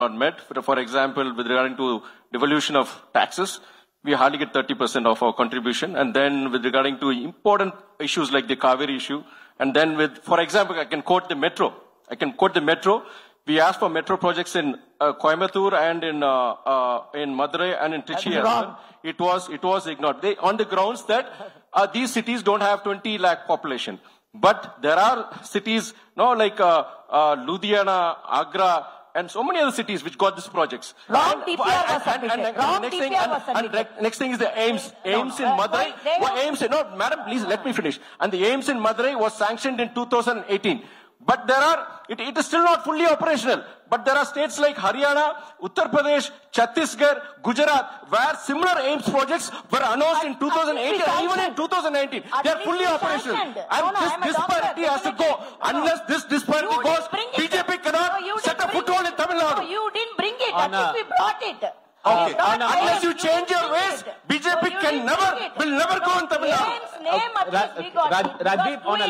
not met. For example, with regarding to devolution of taxes, we hardly get 30% of our contribution. And then with regarding to important issues like the Kaveri issue, and then with, for example, I can quote the metro. We asked for metro projects in Coimbatore and in Madurai and in Trichy as well. It was ignored. On the grounds that these cities don't have 20 lakh population. But there are cities, like Ludhiana, Agra, and so many other cities which got these projects. Wrong TPR was submitted. Next thing is the AIIMS. AIIMS in Madurai. No, madam, please let me finish. And the AIIMS in Madurai was sanctioned in 2018. But it is still not fully operational. But there are states like Haryana, Uttar Pradesh, Chhattisgarh, Gujarat, where similar AIIMS projects were announced in 2018 and even in 2019. They are fully operational. And this disparity has to go. Unless this disparity goes, BJP cannot set a foothold in Tamil Nadu. No, you didn't bring it. At least we brought it. Okay. Unless you change your ways, BJP will never go in Tamil Nadu. Rajdeep, on a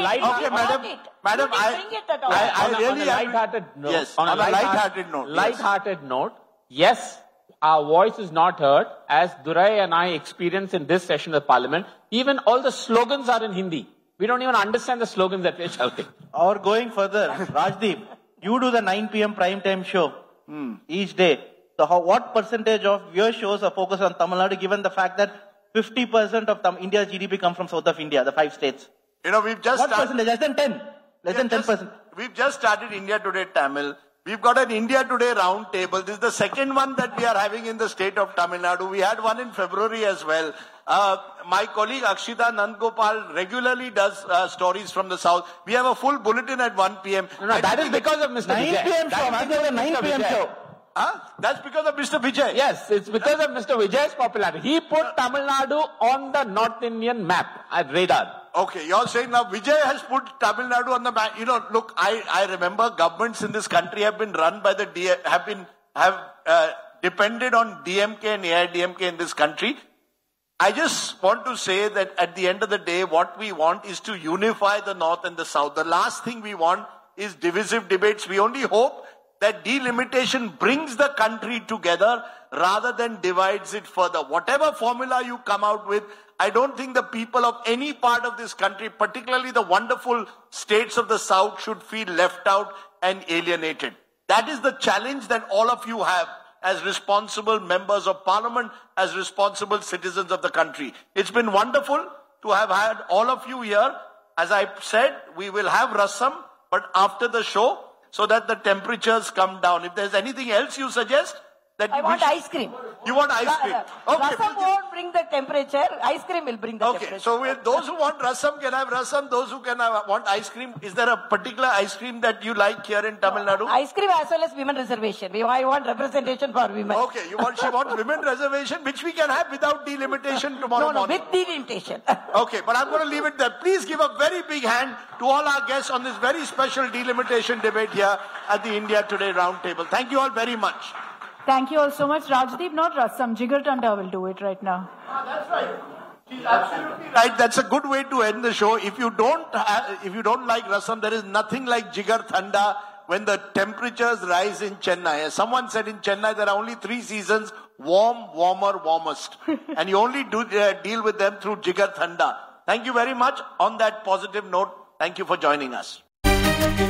light-hearted note, yes, our voice is not heard, as Durai and I experienced in this session of Parliament. Even all the slogans are in Hindi. We don't even understand the slogans that we're shouting. Or going further, Rajdeep, you do the 9 p.m. prime time show each day. So what percentage of your shows are focused on Tamil Nadu, given the fact that 50% of India's GDP comes from south of India, the 5 states? We've just percentage? Less than 10. Less than 10%. We've just started India Today Tamil. We've got an India Today round table. This is the second one that we are having in the state of Tamil Nadu. We had one in February as well. My colleague Akshita Nandgopal regularly does stories from the south. We have a full bulletin at 1 p.m. No, that is because of Mr. 9 p.m. show. That is the 9 p.m. show. That's because of Mr. Vijay. Yes, it's because of Mr. Vijay's popularity. He put Tamil Nadu on the North Indian map at radar. Okay, you're saying now Vijay has put Tamil Nadu on the map. Look, I remember governments in this country have been run by have depended on DMK and AIDMK in this country. I just want to say that at the end of the day, what we want is to unify the North and the South. The last thing we want is divisive debates. We only hope that delimitation brings the country together rather than divides it further. Whatever formula you come out with, I don't think the people of any part of this country, particularly the wonderful states of the South, should feel left out and alienated. That is the challenge that all of you have as responsible members of parliament, as responsible citizens of the country. It's been wonderful to have had all of you here. As I said, we will have rasam, but after the show, so that the temperatures come down. If there's anything else you suggest, that I want ice cream. You want ice cream? Okay. Rasam won't bring the temperature. Ice cream will bring the temperature. Okay. So those who want rasam can have rasam. Those who want ice cream, is there a particular ice cream that you like here in Tamil Nadu? Ice cream as well as women reservation. I want representation for women. Okay. She wants women reservation, which we can have without delimitation tomorrow morning. No, with delimitation. Okay. But I'm going to leave it there. Please give a very big hand to all our guests on this very special delimitation debate here at the India Today round table. Thank you all very much. Thank you all so much. Rajdeep, not Rasam. Jigar Tanda will do it right now. That's right. She's absolutely right. That's a good way to end the show. If you don't like Rasam, there is nothing like Jigar Thanda when the temperatures rise in Chennai. As someone said, in Chennai there are only 3 seasons: warm, warmer, warmest. And you only deal with them through Jigar Thanda. Thank you very much. On that positive note, thank you for joining us.